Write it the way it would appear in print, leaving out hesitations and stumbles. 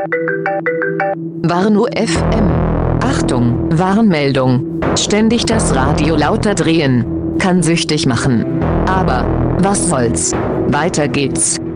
Warnow FM. Achtung, Warnmeldung. Ständig das Radio lauter drehen. Kann süchtig machen. Aber, was soll's? Weiter geht's.